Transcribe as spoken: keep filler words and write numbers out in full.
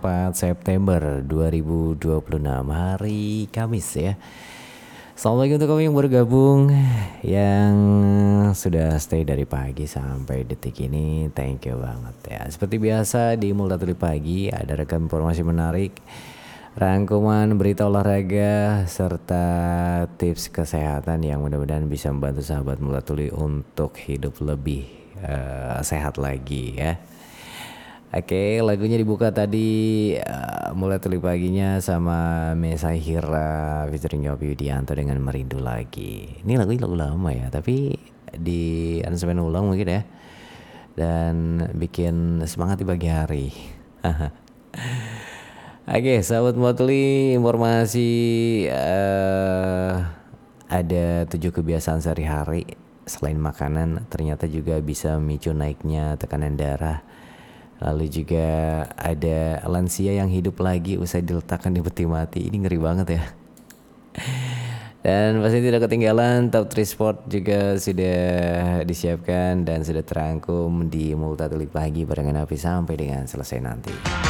empat September dua ribu dua puluh enam, hari Kamis ya. Selamat pagi untuk kamu yang bergabung, yang sudah stay dari pagi sampai detik ini, thank you banget ya. Seperti biasa di Multatuli Pagi ada rekam informasi menarik, rangkuman berita olahraga, serta tips kesehatan yang mudah-mudahan bisa membantu sahabat Multatuli untuk hidup lebih uh, sehat lagi ya. Oke, lagunya dibuka tadi uh, Multatuli Paginya sama Mesai Hira featuring Yovie Widianto dengan Merindu Lagi. Ini lagu lagu lama ya, tapi di aransemen ulang mungkin ya, dan bikin semangat di pagi hari. Oke, sahabat Multatuli, informasi uh, ada tujuh kebiasaan sehari-hari selain makanan ternyata juga bisa memicu naiknya tekanan darah. Lalu juga ada lansia yang hidup lagi usai diletakkan di peti mati. Ini ngeri banget ya. Dan pasti tidak ketinggalan, top tiga sport juga sudah disiapkan dan sudah terangkum di Multatuli Pagi barengan Api sampai dengan selesai nanti.